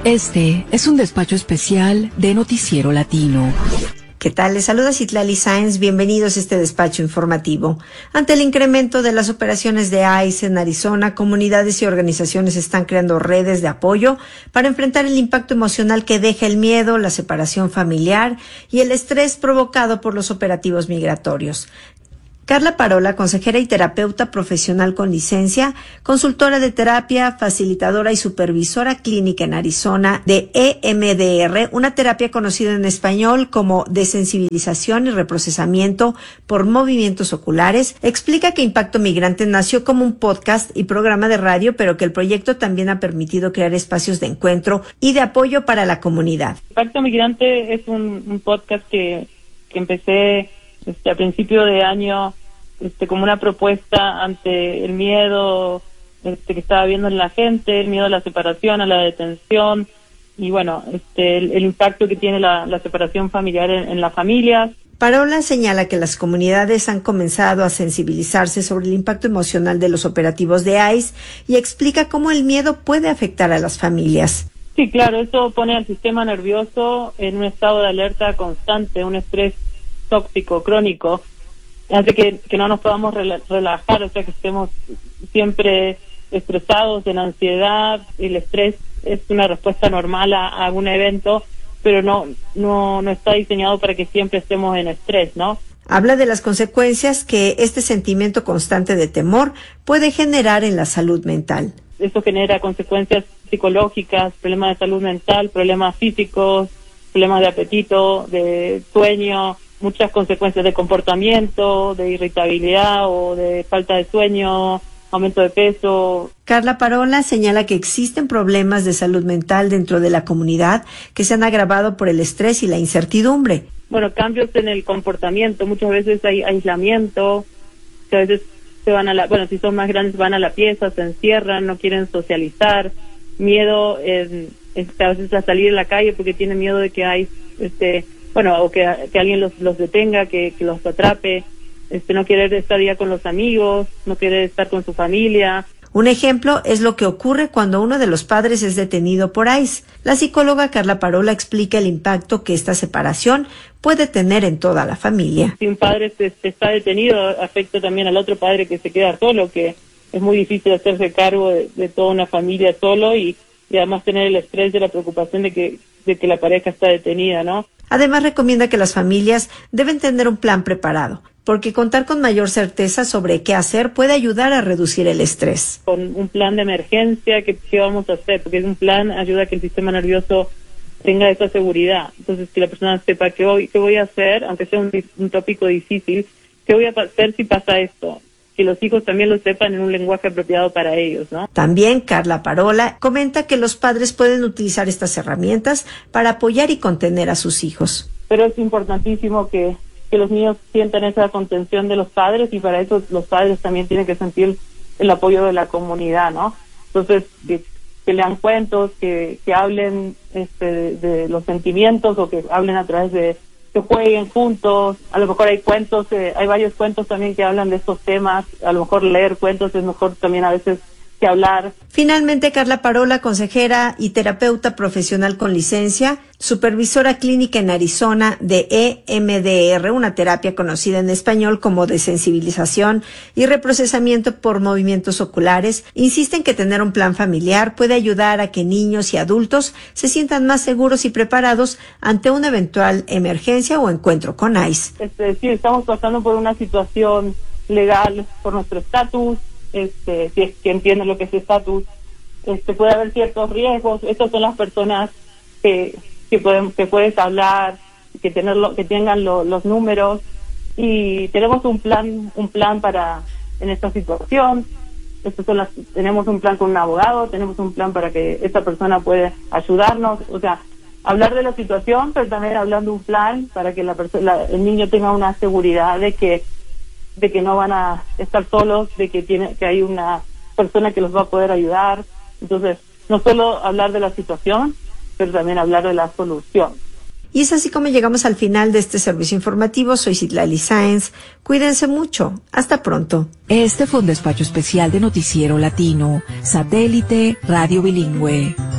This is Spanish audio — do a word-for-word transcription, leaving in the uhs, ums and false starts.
Este es un despacho especial de Noticiero Latino. ¿Qué tal? Les saluda Citlali Sáenz. Bienvenidos a este despacho informativo. Ante el incremento de las operaciones de ICE en Arizona, comunidades y organizaciones están creando redes de apoyo para enfrentar el impacto emocional que deja el miedo, la separación familiar y el estrés provocado por los operativos migratorios. Carla Parola, consejera y terapeuta profesional con licencia, consultora de terapia, facilitadora y supervisora clínica en Arizona de E M D R, una terapia conocida en español como desensibilización y reprocesamiento por movimientos oculares, explica que Impacto Migrante nació como un podcast y programa de radio, pero que el proyecto también ha permitido crear espacios de encuentro y de apoyo para la comunidad. Impacto Migrante es un, un podcast que, que empecé Este, a principio de año, este, como una propuesta ante el miedo este, que estaba viendo en la gente, el miedo a la separación, a la detención, y bueno, este, el, el impacto que tiene la, la separación familiar en, en las familias. Parola señala que las comunidades han comenzado a sensibilizarse sobre el impacto emocional de los operativos de ICE y explica cómo el miedo puede afectar a las familias. Sí, claro, eso pone al sistema nervioso en un estado de alerta constante, un estrés tóxico, crónico, hace que, que no nos podamos relajar, o sea, que estemos siempre estresados, en ansiedad. El estrés es una respuesta normal a, a algún evento, pero no, no, no está diseñado para que siempre estemos en estrés, ¿no? Habla de las consecuencias que este sentimiento constante de temor puede generar en la salud mental. Eso genera consecuencias psicológicas, problemas de salud mental, problemas físicos, problemas de apetito, de sueño, muchas consecuencias de comportamiento, de irritabilidad o de falta de sueño, aumento de peso. Carla Parola señala que existen problemas de salud mental dentro de la comunidad que se han agravado por el estrés y la incertidumbre. Bueno, cambios en el comportamiento, muchas veces hay aislamiento, que a veces se van a la, bueno, si son más grandes van a la pieza, se encierran, no quieren socializar, miedo en, en, a veces a salir a la calle porque tienen miedo de que hay, este, bueno, o que, que alguien los, los detenga, que, que los atrape, este, no querer estar ya con los amigos, no querer estar con su familia. Un ejemplo es lo que ocurre cuando uno de los padres es detenido por ICE. La psicóloga Carla Parola explica el impacto que esta separación puede tener en toda la familia. Si un padre se, se está detenido, afecta también al otro padre que se queda solo, que es muy difícil hacerse cargo de, de toda una familia solo y, y además tener el estrés de la preocupación de que, de que la pareja está detenida, ¿no? Además, recomienda que las familias deben tener un plan preparado, porque contar con mayor certeza sobre qué hacer puede ayudar a reducir el estrés. Con un plan de emergencia, ¿qué, qué vamos a hacer? Porque un plan ayuda a que el sistema nervioso tenga esa seguridad. Entonces, que la persona sepa qué voy, qué voy a hacer, aunque sea un, un tópico difícil, qué voy a hacer si pasa esto. Que los hijos también lo sepan en un lenguaje apropiado para ellos, ¿no? También Carla Parola comenta que los padres pueden utilizar estas herramientas para apoyar y contener a sus hijos. Pero es importantísimo que, que los niños sientan esa contención de los padres y para eso los padres también tienen que sentir el apoyo de la comunidad, ¿no? Entonces, que, que lean cuentos, que, que hablen este, de, de los sentimientos o que hablen a través de que jueguen juntos. A lo mejor hay cuentos, eh, hay varios cuentos también que hablan de estos temas. A lo mejor leer cuentos es mejor también a veces que hablar. Finalmente, Carla Parola, consejera y terapeuta profesional con licencia, supervisora clínica en Arizona de E M D R, una terapia conocida en español como desensibilización y reprocesamiento por movimientos oculares, insiste en que tener un plan familiar puede ayudar a que niños y adultos se sientan más seguros y preparados ante una eventual emergencia o encuentro con ICE. Este, sí, estamos pasando por una situación legal por nuestro estatus. Este, si es que entienden lo que es estatus, este, puede haber ciertos riesgos. Estas son las personas que que, pueden, que puedes hablar, que tenerlo, que tengan lo, los números y tenemos un plan, un plan para en esta situación. Estas son las, tenemos un plan con un abogado, tenemos un plan para que esta persona pueda ayudarnos, o sea, hablar de la situación, pero también hablando de un plan para que la persona, el niño tenga una seguridad de que de que no van a estar solos, de que tiene que hay una persona que los va a poder ayudar. Entonces, no solo hablar de la situación, pero también hablar de la solución. Y es así como llegamos al final de este servicio informativo. Soy Citlali Sáenz. Cuídense mucho. Hasta pronto. Este fue un despacho especial de Noticiero Latino, satélite, radio bilingüe.